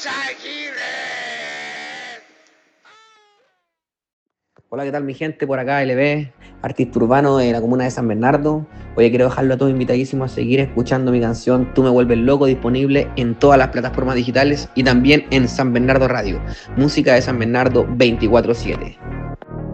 Hola, ¿qué tal mi gente? Por acá LB, artista urbano de la comuna de San Bernardo. Oye, quiero dejarlo a todos invitadísimos a seguir escuchando mi canción Tú me vuelves loco, disponible en todas las plataformas digitales y también en San Bernardo Radio. Música de San Bernardo 24/7.